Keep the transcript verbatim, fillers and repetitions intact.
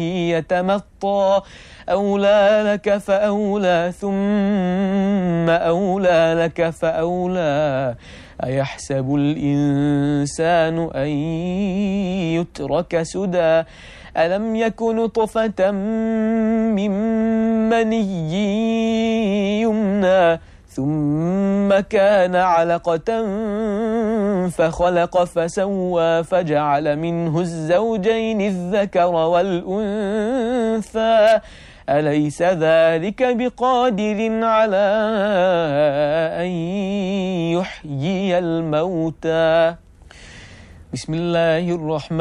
يتمطى أولى لك فأولى ثم أولى لك فأولى أيحسب الإنسان أن يترك سدى ألم يك نطفة من مني يمنى ثم كان علقة فخلق فسوى فجعل منه الزوجين الذكر والأنثى أليس ذلك بقادر على أن يحيي الموتى. بسم الله الرحمن